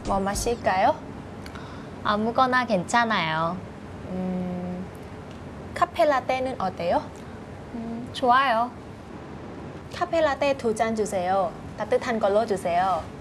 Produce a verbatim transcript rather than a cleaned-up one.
뭐 마실까요? 아무거나 괜찮아요. 음, 카페라떼는 어때요? 음, 좋아요. 카페라떼 두 잔 주세요. 따뜻한 걸로 주세요.